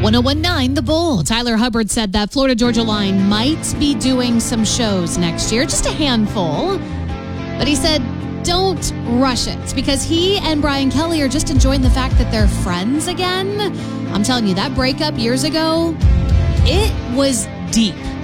1019 The Bull. Tyler Hubbard said that Florida Georgia Line might be doing some shows next year, just a handful. But he said, don't rush it, because he and Brian Kelly are just enjoying the fact that they're friends again. I'm telling you, that breakup years ago, it was deep.